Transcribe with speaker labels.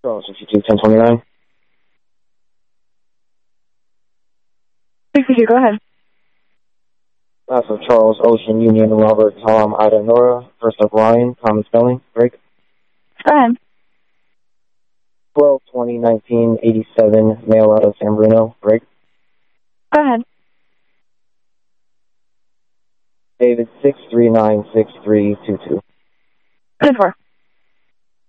Speaker 1: Charles 62-1029.
Speaker 2: 62, go ahead.
Speaker 1: Last of Charles, Ocean, Union, Robert, Tom, Ida, Nora. First of Ryan, common spelling, break.
Speaker 2: Go ahead.
Speaker 1: 12/20/1987, mail out of San Bruno, break.
Speaker 2: Go ahead.
Speaker 1: David 6396322.
Speaker 2: Good for.